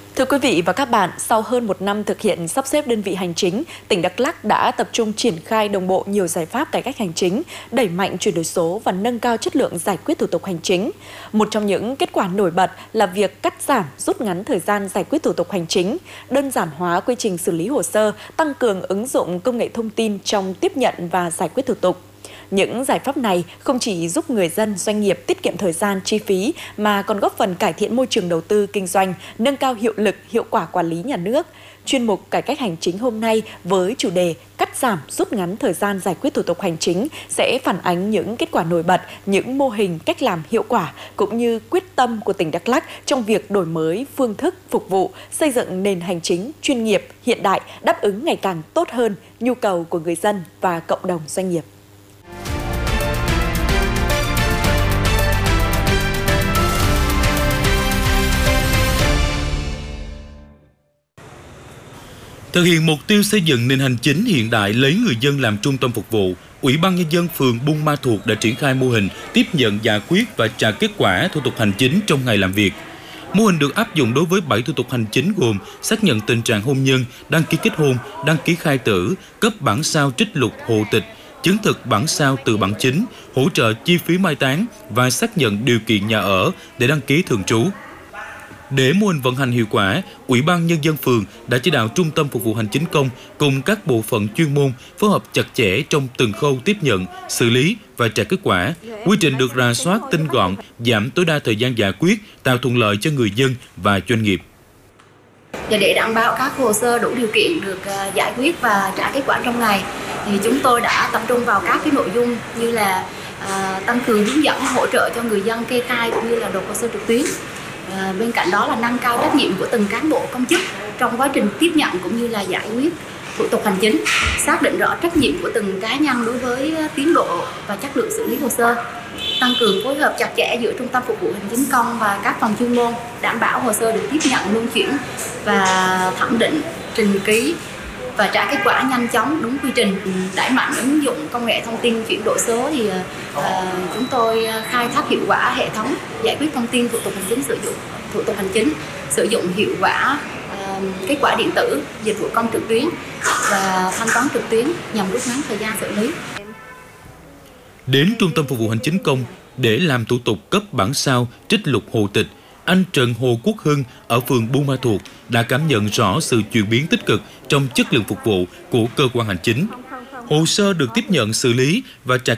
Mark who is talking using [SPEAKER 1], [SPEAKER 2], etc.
[SPEAKER 1] Thưa quý vị và các bạn, sau hơn một năm thực hiện sắp xếp đơn vị hành chính, tỉnh Đắk Lắk đã tập trung triển khai đồng bộ nhiều giải pháp cải cách hành chính, đẩy mạnh chuyển đổi số và nâng cao chất lượng giải quyết thủ tục hành chính. Một trong những kết quả nổi bật là việc cắt giảm, rút ngắn thời gian giải quyết thủ tục hành chính, đơn giản hóa quy trình xử lý hồ sơ, tăng cường ứng dụng công nghệ thông tin trong tiếp nhận và giải quyết thủ tục. Những giải pháp này không chỉ giúp người dân, doanh nghiệp tiết kiệm thời gian, chi phí mà còn góp phần cải thiện môi trường đầu tư kinh doanh, nâng cao hiệu lực, hiệu quả quản lý nhà nước. Chuyên mục Cải cách hành chính hôm nay với chủ đề cắt giảm, rút ngắn thời gian giải quyết thủ tục hành chính sẽ phản ánh những kết quả nổi bật, những mô hình cách làm hiệu quả cũng như quyết tâm của tỉnh Đắk Lắk trong việc đổi mới phương thức phục vụ, xây dựng nền hành chính chuyên nghiệp, hiện đại, đáp ứng ngày càng tốt hơn nhu cầu của người dân và cộng đồng doanh nghiệp.
[SPEAKER 2] Thực hiện mục tiêu xây dựng nền hành chính hiện đại lấy người dân làm trung tâm phục vụ, Ủy ban Nhân dân phường Buôn Ma Thuột đã triển khai mô hình tiếp nhận giải quyết và trả kết quả thủ tục hành chính trong ngày làm việc. Mô hình được áp dụng đối với 7 thủ tục hành chính gồm xác nhận tình trạng hôn nhân, đăng ký kết hôn, đăng ký khai tử, cấp bản sao trích lục hộ tịch, chứng thực bản sao từ bản chính, hỗ trợ chi phí mai táng và xác nhận điều kiện nhà ở để đăng ký thường trú. Để mô hình vận hành hiệu quả, Ủy ban Nhân dân phường đã chỉ đạo Trung tâm Phục vụ Hành chính công cùng các bộ phận chuyên môn phối hợp chặt chẽ trong từng khâu tiếp nhận, xử lý và trả kết quả. Quy trình được rà soát tinh gọn, giảm tối đa thời gian giải quyết, tạo thuận lợi cho người dân và doanh nghiệp.
[SPEAKER 3] Và để đảm bảo các hồ sơ đủ điều kiện được giải quyết và trả kết quả trong ngày, thì chúng tôi đã tập trung vào các cái nội dung như là tăng cường hướng dẫn hỗ trợ cho người dân kê khai cũng như là nộp hồ sơ trực tuyến. Bên cạnh đó là nâng cao trách nhiệm của từng cán bộ công chức trong quá trình tiếp nhận cũng như là giải quyết thủ tục hành chính, xác định rõ trách nhiệm của từng cá nhân đối với tiến độ và chất lượng xử lý hồ sơ, tăng cường phối hợp chặt chẽ giữa Trung tâm Phục vụ Hành chính công và các phòng chuyên môn, đảm bảo hồ sơ được tiếp nhận, luân chuyển và thẩm định, trình ký và trả kết quả nhanh chóng đúng quy trình. Đẩy mạnh ứng dụng công nghệ thông tin chuyển đổi số thì chúng tôi khai thác hiệu quả hệ thống giải quyết thông tin thủ tục hành chính, sử dụng hiệu quả kết quả điện tử, dịch vụ công trực tuyến và thanh toán trực tuyến nhằm rút ngắn thời gian xử lý.
[SPEAKER 2] Đến Trung tâm Phục vụ Hành chính công để làm thủ tục cấp bản sao trích lục hộ tịch, anh Trần Hồ Quốc Hưng ở phường Buôn Ma Thuột đã cảm nhận rõ sự chuyển biến tích cực trong chất lượng phục vụ của cơ quan hành chính. Hồ sơ được tiếp nhận, xử lý và trả